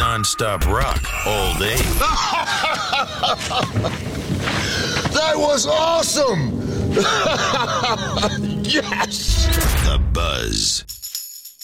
non-stop rock all day. That was awesome! Yes!